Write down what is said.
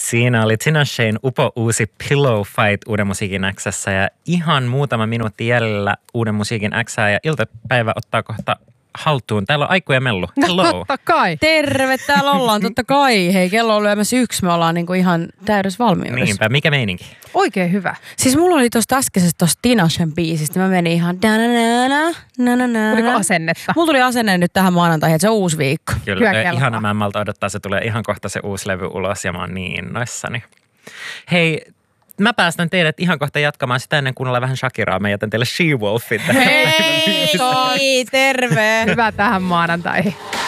Siinä oli Tinashen upo uusi Pillow Fight Uuden musiikin X:ssä ja ihan muutama minuutti jäljellä Uuden musiikin X:ää ja iltapäivä ottaa kohta haltuun. Täällä on Aiku ja Mellu. Hello. No, totta kai. Terve, täällä ollaan totta kai. Hei, kello on lyömässä 1, me ollaan niinku ihan täydessä valmiudessa. Niinpä, mikä meininki? Oikein hyvä. Siis mulla oli tosta äskeisestä tosta Tinashen biisistä, mä menin ihan Tuliko asennetta? Mulla tuli asenne nyt tähän maanantaihin, että se on uusi viikko. Kyllä, ihana, mä en malta odottaa, se tulee ihan kohta se uusi levy ulos ja mä oon niin innoissani. Hei, mä päästän teidät ihan kohta jatkamaan sitä ennen kuunnellaan vähän Shakiraa. Mä jätän teille She-Wolfin tähän. Hei, terve! Hyvä tähän maanantaihin.